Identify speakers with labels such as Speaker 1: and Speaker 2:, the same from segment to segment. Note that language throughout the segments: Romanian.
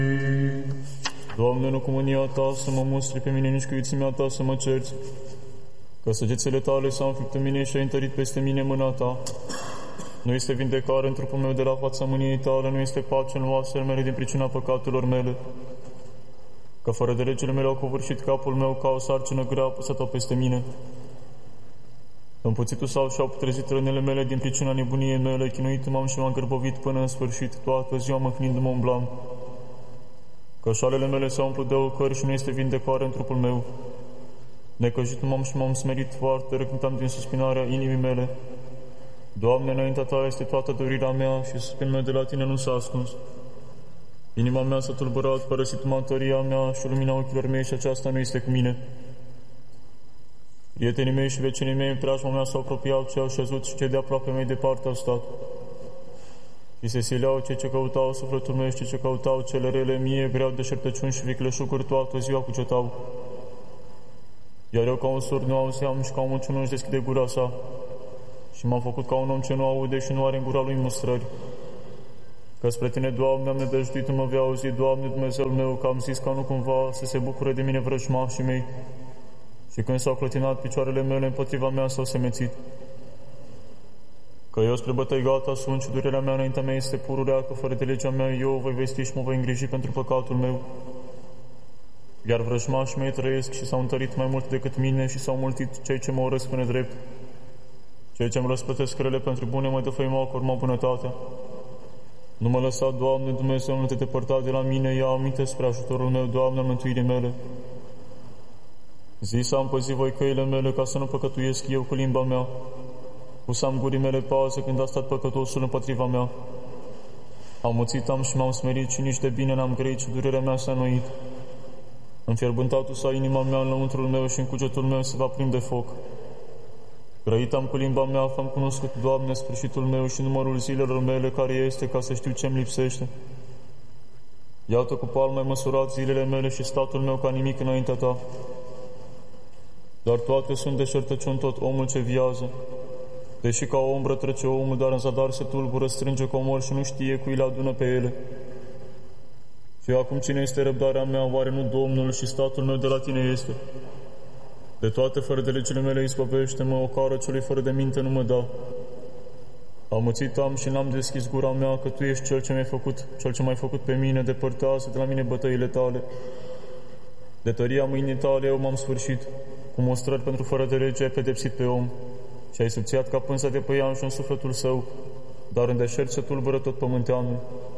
Speaker 1: Doamne, nu cu mânia Ta să mă mustri pe mine, nici cu iuțimea Ta să mă cerți, că săgețele Tale s-au înflipt în mine și ai întărit peste mine mâna Ta. Nu este vindecare în trupul meu de la fața mâniei Tale, nu este pace în oasele mele din pricina păcatelor mele, că fără de legile mele au covârșit capul meu ca o sarcină grea apăsată peste mine. Împuțitul sau și-au putrezit rănele mele din pricina nebuniei mele, chinuit m-am și m-am gârbovit până în sfârșit, toată ziua măhnindu-mă umblam. Că șalele mele s-au umplut de ocări și nu este vindecare în trupul meu. Necăjit m-am și m-am smerit foarte, răcântam din suspinarea inimii mele. Doamne, înaintea Ta este toată dorirea mea și suspinul meu de la Tine nu s-a ascuns. Inima mea s-a tulburat, părăsit mantăria mea și lumina ochilor mei și aceasta nu este cu mine. Prietenii mei și vecinii mei în preajma mea s-au apropiat și au șezut și cei de aproape mei departe au stat. Și se sileau cei ce căutau sufletul meu și cei ce căutau cele rele mie, vreau deșertăciuni și vicleșucuri toată ziua cugetau. Iar eu ca un surd nu auzeam și ca un ce nu își deschide gura sa. Și m-am făcut ca un om ce nu aude și nu are în gura lui mustrări. Că spre Tine, Doamne, am nedăjduit, mă vei auzi, Doamne, Dumnezeul meu, că am zis ca nu cumva să se bucure de mine vrăjmașii mei. Și când s-au clătinat picioarele mele împotriva mea s-au semețit. Că eu spre bătăi gata sunt și durerea mea înaintea mea este pururea, că fără de legea mea eu voi vesti și mă voi îngriji pentru păcatul meu. Iar vrăjmașii mei trăiesc și s-au întărit mai mult decât mine și s-au multit cei ce mă urăsc pe nedrept. Cei ce îmi răspătesc rele pentru bune mă dăfăimau cu urma bunătatea. Nu mă lăsa, Doamne, Dumnezeu, nu te depărta de la mine, ia aminte spre ajutorul meu, Doamne, al mântuirii mele. Zi să am păzit voi căile mele ca să nu păcătuiesc eu cu limba mea. Pus am gurii mele pază când a stat păcătosul împotriva mea. Amuțit am și m-am smerit și nici de bine n-am grăit și durerea mea s-a înnoit. Înfierbântatul s-a inima mea în lăuntrul meu și în cugetul meu se va prinde foc. Grăit am cu limba mea, am cunoscut, Doamne, sfârșitul meu și numărul zilelor mele care este, ca să știu ce-mi lipsește. Iată cu palme ai măsurat zilele mele și statul meu ca nimic înaintea Ta. Dar toate sunt deșertăciuni tot omul ce viază. Deși ca o umbră trece omul, dar în zadar se tulbură, strânge comori și nu știe cui le adună pe ele. Și acum cine este răbdarea mea, oare nu Domnul, și statul meu de la Tine este? De toate fără de legile mele izbăvește-mă, o cară celui fără de minte nu mă da. Amuțit am și n-am deschis gura mea, că Tu ești cel ce mi-ai făcut, cel ce m-ai făcut pe mine, depărtează de la mine bătăile Tale. De tăria mâinii Tale eu m-am sfârșit, cu mostrări pentru fără de lege ai pedepsit pe om și ai subțiat ca pânza de păian și în sufletul său, dar în deșert se tulbură tot pământeanul.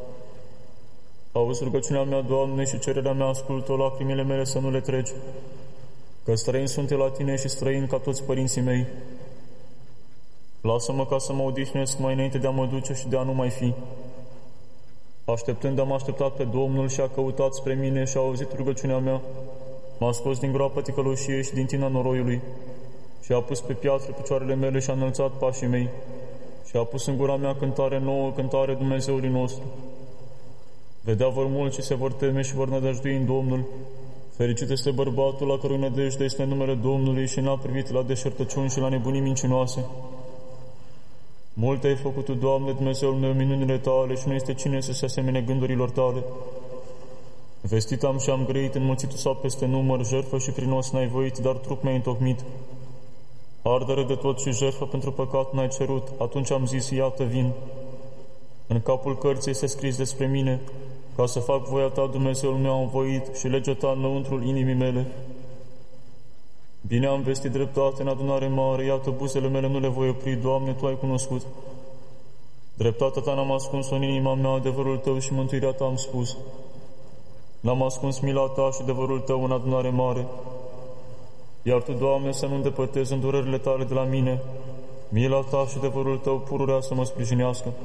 Speaker 1: Auzi rugăciunea mea, Doamne, și cererea mea ascultă, lacrimile mele să nu le treci, că străini sunt la Tine și străini ca toți părinții mei. Lasă-mă ca să mă odihnesc mai înainte de a mă duce și de a nu mai fi. Așteptând am așteptat pe Domnul și a căutat spre mine și a auzit rugăciunea mea. M-a scos din groapă ticăloșiei și din tina noroiului și a pus pe piatră picioarele mele și a înălțat pașii mei și a pus în gura mea cântare nouă, cântare Dumnezeului nostru. Vedea vor mulți și se vor teme și vor nădăjdui în Domnul. Fericit este bărbatul la cărui nădejde este numele Domnului și n-a privit la deșertăciuni și la nebunii mincinoase. Multe ai făcut Tu, Doamne, Dumnezeul meu, minunile Tale și nu este cine să se asemene gândurilor Tale. Vestit am și am grăit, înmulțitul s-a peste număr, jertfă și prinos n-ai voit, dar trup mi-ai întocmit. Ardere de tot și jertfă pentru păcat n-ai cerut, atunci am zis, iată vin. În capul cărții este scris despre mine, ca să fac voia Ta, Dumnezeul meu, am voit și legea Ta înăuntrul inimii mele. Bine am vestit dreptate în adunare mare, iată buzele mele nu le voi opri, Doamne, Tu ai cunoscut. Dreptatea Ta n-am ascuns-o în inima mea, adevărul Tău și mântuirea Ta am spus. N-am ascuns mila Ta și adevărul Tău în adunare mare. Iar Tu, Doamne, să nu îndepărtezi îndurările Tale de la mine, mila Ta și adevărul Tău pururea să mă sprijinească.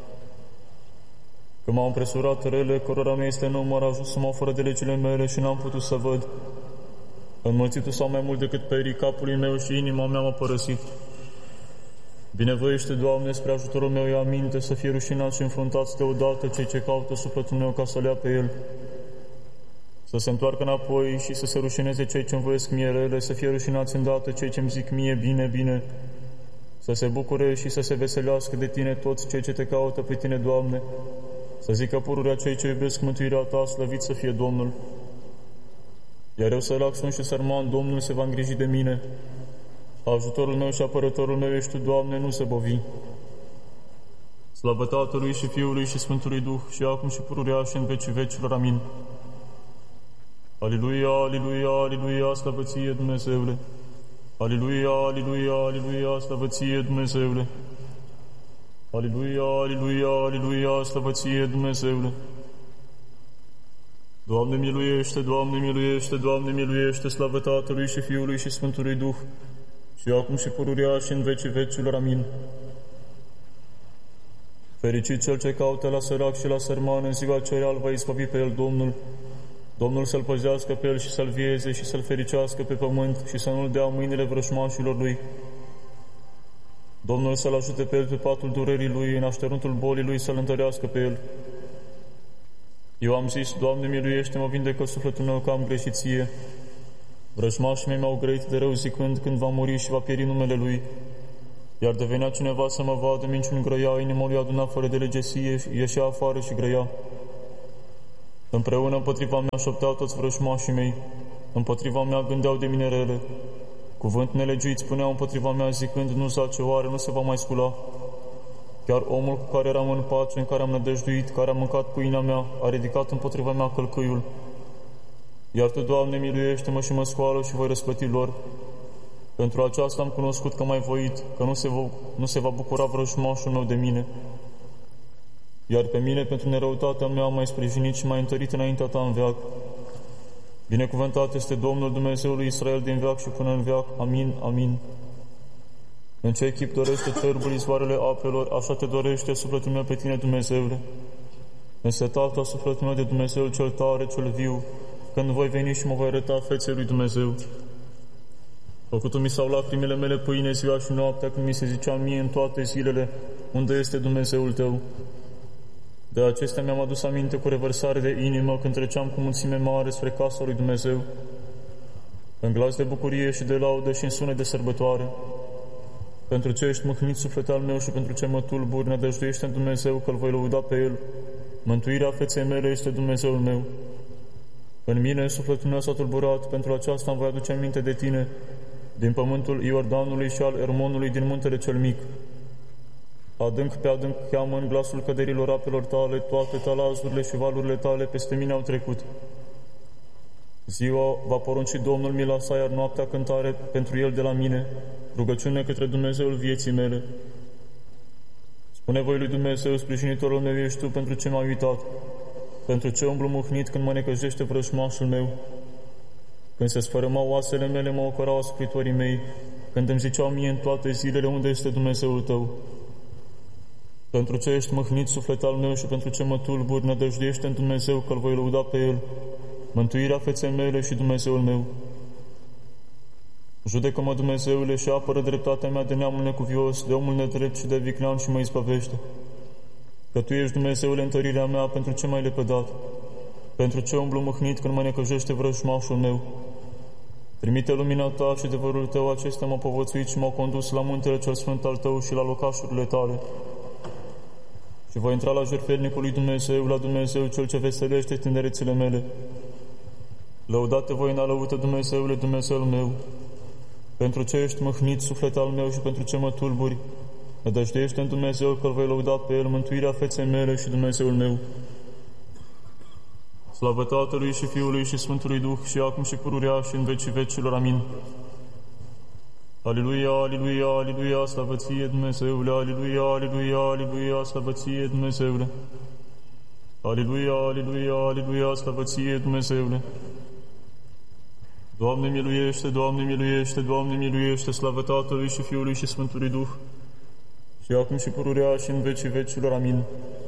Speaker 1: Că m-au împresurat rele, cărora mea este număr, ajuns să mă fără de legile mele și n-am putut să văd. Înmulțitul s-au mai mult decât perii capului meu și inima mea m-a părăsit. Binevoiește, Doamne, spre ajutorul meu, ia aminte, să fie rușinați și înfruntați deodată cei ce caută sufletul meu ca să le ia pe el. Să se întoarcă înapoi și să se rușineze cei ce-mi voiesc mie rele, să fie rușinați îndată cei ce-mi zic mie bine, bine. Să se bucure și să se veselească de Tine toți cei ce Te caută pe Tine, Doamne, Să zică pururea cei ce iubesc mântuirea ta, slăvit să fie Domnul. Iar eu, sărac sunt și sărman, Domnul se va îngriji de mine. Ajutorul meu și apărătorul meu ești Tu, Doamne, nu se bovi. Slavă Tatălui și Fiului și Sfântului Duh, și acum și pururea și în vecii vecilor. Amin. Aliluia, aliluia, aliluia, slavă Ție, Dumnezeule! Aliluia, aliluia, aliluia, slavă Ție, Dumnezeule! Aliluia, aliluia, aliluia, slavă Ție, Dumnezeule! Doamne miluiește, Doamne miluiește, Doamne miluiește, slavă Tatălui și Fiului și Sfântului Duh, și acum și pururea și în vecii vecilor. Amin. Fericit cel ce caută la sărac și la sărman, în ziua aceea îl va izbăvi pe el Domnul. Domnul să-l păzească pe el și să-l vieze și să-l fericească pe pământ și să nu-l dea în mâinile vrășmașilor lui. Domnul să-l ajute pe el pe patul durerii lui, în așternuntul bolii lui să-l întărească pe el. Eu am zis, Doamne miluiește-mă, vindecă sufletul meu că am greșit Ție. Vrășmașii mei m-au grăit de rău zicând, când va muri și va pieri numele lui. Iar devenea cineva să mă vadă, minciuni grăia, inima lui aduna fără de legesie, ieșea afară și grăia. Împreună împotriva mea șopteau toți vrășmașii mei, împotriva mea gândeau de mine rele. Cuvânt nelegiuit spuneau împotriva mea zicând, nu zace, oare nu se va mai scula? Chiar omul cu care eram în pace, în care am nădăjduit, care a mâncat pâinea mea, a ridicat împotriva mea călcâiul. Iar Tu, Doamne, miluiește-mă și mă scoală și voi răsplăti lor. Pentru aceasta am cunoscut că m-ai voit, că nu se va bucura vrăjmașul meu de mine. Iar pe mine, pentru nerăutatea mea, m-ai sprijinit și m-ai întărit înaintea Ta în veac. Binecuvântat este Domnul Dumnezeului Israel din veac și până în veac. Amin, amin. În ce chip dorește târbul izvoarele apelor, așa Te dorește sufletul meu pe Tine, Dumnezeule. Însetatul sufletul meu de Dumnezeul cel tare, cel viu, când voi veni și mă voi arăta feței lui Dumnezeu. Făcutul mi s-au lacrimile mele pâine ziua și noaptea, când mi se zicea mie în toate zilele, unde este Dumnezeul Tău? De acestea mi-am adus aminte cu revărsare de inimă, când treceam cu mulțime mare spre casa lui Dumnezeu, în glas de bucurie și de laudă și în sunet de sărbătoare. Pentru ce ești mâhnit suflet al meu și pentru ce mă tulburi, nădăjduiește în Dumnezeu că-L voi lăuda pe El. Mântuirea feței mele este Dumnezeul meu. În mine sufletul meu s-a tulburat, pentru aceasta îmi voi aduce aminte de Tine, din pământul Iordanului și al Ermonului, din muntele cel mic. Adânc pe adânc cheamă în glasul căderilor apelor Tale, toate talazurile și valurile Tale peste mine au trecut. Ziua va porunci Domnul mila sa, iar noaptea cântare pentru El de la mine, rugăciune către Dumnezeul vieții mele. Spune voi lui Dumnezeu, sprijinitorul meu ești Tu, pentru ce m-ai uitat, pentru ce umblu muhnit când mă necăjește vrăjmașul meu. Când se sfărâmau oasele mele, mă ocărau ascultorii mei, când îmi ziceau mie în toate zilele, unde este Dumnezeul Tău? Pentru ce ești mâhnit suflet al meu și pentru ce mă tulburi, nădăjduiește în Dumnezeu că-L voi lăuda pe El, mântuirea feței mele și Dumnezeul meu. Judecă-mă, Dumnezeule, și apără dreptatea mea de neamul necuvios, de omul nedrept și de viclean și mă izbăvește. Că Tu ești, Dumnezeule, întărirea mea, pentru ce m-ai lepădat? Pentru ce umblu mâhnit când mă necăjește vrăjmașul meu? Trimite lumina Ta și adevărul Tău, acestea m-au povățuit și m-au condus la muntele cel sfânt al Tău și la locașurile Tale. Și voi intra la jertfelnicul lui Dumnezeu, la Dumnezeu cel ce veselește tinerețile mele. Lăudate voi înalăută, Dumnezeule, Dumnezeul meu. Pentru ce ești mâhnit suflet al meu și pentru ce mă tulburi, nădăjduiește în Dumnezeu că-L voi lăuda pe El, mântuirea feței mele și Dumnezeul meu. Slavă Tatălui și Fiului și Sfântului Duh, și acum și pururea și în vecii vecilor. Amin. Aliluia, aliluia, aliluia, slavă Ție, Dumnezeule, aliluia, aliluia, aliluia, slavă Ție, Dumnezeule. Aliluia, aliluia, aliluia, slavă Ție, Dumnezeule. Doamne miluiește, Doamne miluiește, Doamne miluiește, slavă Tatălui și Fiului și Sfântului Duh, și acum și pururea și în vecii vecilor. Amin.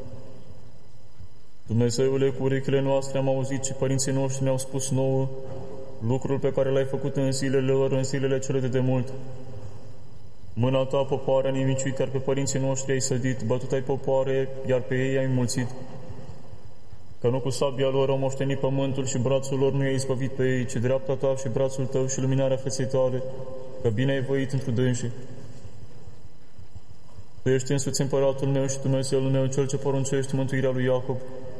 Speaker 1: Dumnezeule, cu urechile noastre am auzit și părinții noștri ne-au spus nouă lucrul pe care L-ai făcut în zilele lor, în zilele cele de demult. Mâna Ta, popoare, a nimiciuit, iar pe părinții noștri ai sădit, bătut ai popoare, iar pe ei ai înmulțit. Că nu cu sabia lor au moștenit pământul și brațul lor nu i-a izbăvit pe ei, ci dreapta Ta și brațul Tău și luminarea feței Tale, că bine ai voit într-o dânsii. Tu ești însuți împăratul meu și Dumnezeul meu, Cel ce poruncești mântuirea lui Iacob.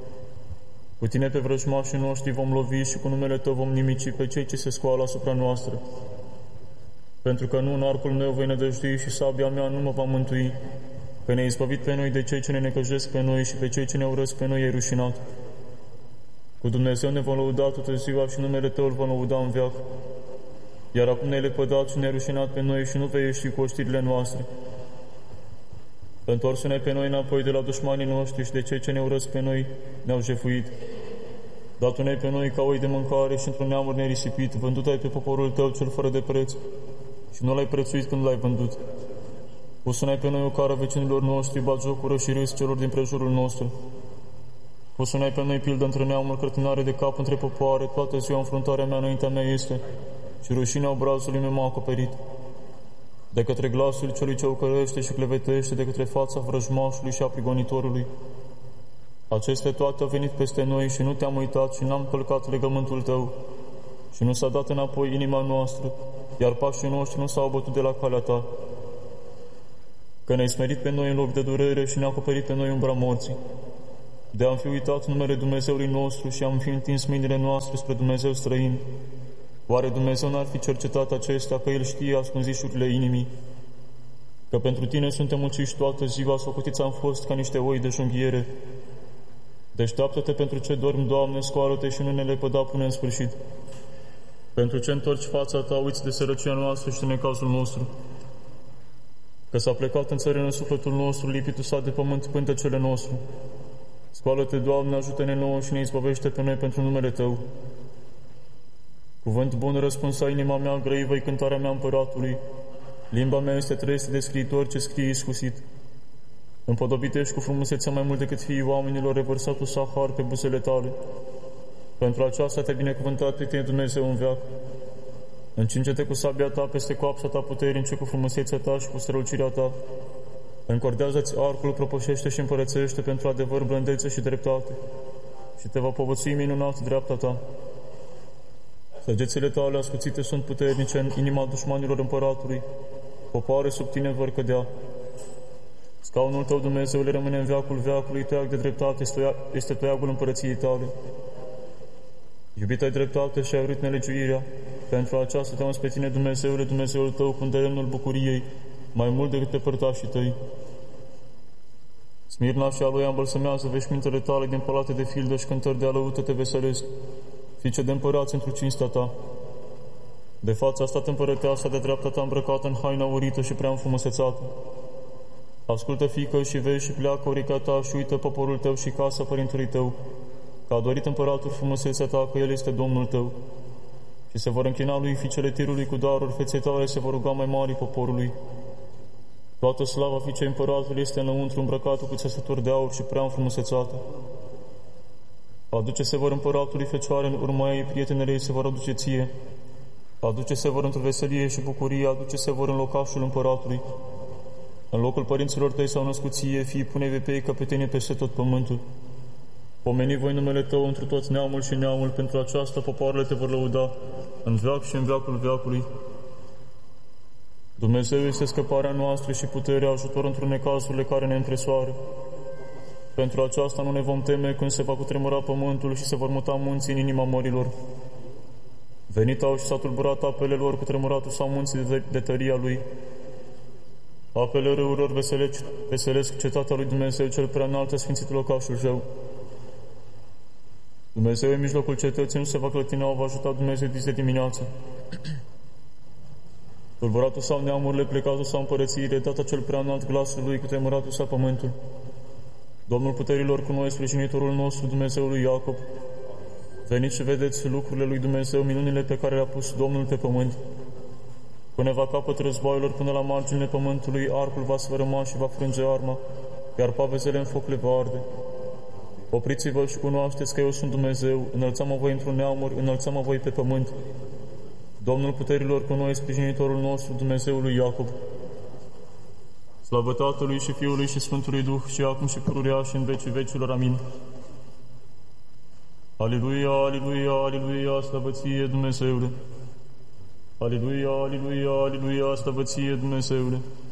Speaker 1: Cu tine pe vrăjmașii noștri vom lovi și cu numele Tău vom nimici pe cei ce se scoală asupra noastră. Pentru că nu în arcul meu voi nădăjdui și sabia mea nu mă va mântui, că ne-ai izbăvit pe noi de cei ce ne necăjesc pe noi și pe cei ce ne urăsc pe noi ai rușinat. Cu Dumnezeu ne vom lăuda toată ziua și numele Tău îl vom lăuda în veac. Iar acum ne-ai lepădat și ne-ai rușinat pe noi și nu vei ieși cu oștirile noastre. Întorsu-ne pe noi înapoi de la dușmanii noștri și de cei ce ne urăsc pe noi ne-au jefuit. Dat-o-ne pe noi ca oi de mâncare și într-un neamuri nerisipit, vândut-ai pe poporul Tău cel fără de preț și nu l-ai prețuit când l-ai vândut. Pus-o-ne pe noi o cară vecinilor noștri, batjocură și râs celor din prejurul nostru. Pus-o-ne pe noi pildă între neamuri, cărtinare de cap între popoare, toată ziua înfruntarea mea înaintea mea este și rușinea obrazului meu m-a acoperit. De către glasul celui ce ocărăște și clevetește, de către fața vrăjmașului și a prigonitorului. Acestea toate au venit peste noi și nu te-am uitat și n-am călcat legământul Tău și nu s-a dat înapoi inima noastră, iar pașii noștri nu s-au bătut de la calea Ta. Că ne-ai smerit pe noi în loc de durere și ne-a acoperit pe noi umbra morții. De am fi uitat numele Dumnezeului nostru și am fi întins mâinile noastre spre Dumnezeu străin. Oare Dumnezeu n-ar fi cercetat acestea, că El știe ascunzișurile inimii? Că pentru Tine suntem uciși toată ziua, socotiți am fost ca niște oi de junghiere. Deșteaptă-te pentru ce dormi, Doamne, scoală-te și nu ne lepăda până în sfârșit. Pentru ce întorci fața Ta, uiți de sărăcia noastră și de necazul nostru. Că s-a plecat în țărână sufletul nostru, lipitul s-a de pământ pântecele nostru. Scoală-te, Doamne, ajută-ne nouă și ne izbăvește pe noi pentru numele Tău. Cuvânt bun răspunsa inima mea, grăivă-i cântarea mea împăratului. Limba mea este trăită de scriitor ce scrie iscusit. Împodobitești cu frumusețea mai mult decât fiii oamenilor, revărsatul sahar pe buzele Tale. Pentru aceasta te-ai binecuvântat pe Tine, Dumnezeu, în veac. Încinge-te cu sabia Ta peste coapsa Ta puternice, cu frumusețea Ta și cu strălucirea Ta. Încordează-ți arcul, propășește și împărățește pentru adevăr, blândețe și dreptate. Și te va povățui minunat dreapta Ta. Săgețile Tale ascuțite sunt puternice în inima dușmanilor împăratului. Popoare sub Tine vor cădea. Scaunul Tău, Dumnezeule, rămâne în veacul veacului, toiag de dreptate este toiagul împărăției Tale. Iubita-i dreptate și ai urât nelegiuirea. Pentru aceasta te-am pe Tine, Dumnezeule, Dumnezeul Tău, cu îndemnul bucuriei, mai mult decât pe părtașii Tăi. Smirna și Aloia îmbălsămează veșmintele Tale din palate de fildă și cântări de alăută te veselesc, fiice de împărați într-o cinstea Ta. De fața a stat împărăteasa, de dreapta Ta îmbrăcată în haina urită și prea înfrumusețată. Ascultă, fiică, și vezi și pleacă urica Ta și uită poporul Tău și casa părintului Tău, că a dorit împăratul frumusețea Ta, că El este Domnul Tău. Și se vor închina lui fiicele Tirului cu daruri, feței Tale se vor ruga mai mari poporului. Toată slava fiicei împăratului este înăuntru, îmbrăcată cu țesături de aur și prea înfrumusețată. Aduce-se vor împăratului fecioare, în urma ei prietenele ei se vor aduce Ție. Aduce-se vor într-o veselie și bucurie, aduce-se vor în locașul împăratului. În locul părinților Tăi s-au născut Ție, fii, pune pe ei căpetenie peste tot pământul. Pomeni voi numele Tău întru toți neamul și neamul, pentru aceasta popoarele Te vor lăuda, în veac și în veacul veacului. Dumnezeu este scăparea noastră și puterea, ajutor într-un necazurile care ne întresoară. Pentru aceasta nu ne vom teme când se va cutremura pământul și se vor muta munții în inima morilor. Venit au și s-a tulburat apele lor, cutremuratul sau munții de tăria lui. Apele râurilor veselesc cetatea lui Dumnezeu cel prea înaltă, sfințitul locașul Jău. Dumnezeu în mijlocul cetății, nu se va clătina, o va ajuta Dumnezeu de dimineață. Tulburatul sau neamurile, plecatul sau împărățiile, data cel prea înalt glasul lui, cutremuratul sau pământul. Domnul puterilor cu noi, sprijinitorul nostru, Dumnezeul lui Iacob. Veniți și vedeți lucrurile lui Dumnezeu, minunile pe care le-a pus Domnul pe pământ. Până va capăt războaielor, până la marginile pământului, arcul va sfărâma și va frânge arma, iar pavezele în foc le va arde. Opriți-vă și cunoașteți că eu sunt Dumnezeu, înălțam-mă voi într-un neamuri, înălțam-mă voi pe pământ. Domnul puterilor cu noi, sprijinitorul nostru, Dumnezeul lui Iacob. Slavă Tatălui și Fiului și Sfântului Duh, și acum și pururea și în vecii vecilor. Amin. Aleluia, aleluia, aleluia, slavă Ție, Dumnezeule! Aleluia, aleluia, aleluia, slavă Ție, Dumnezeule!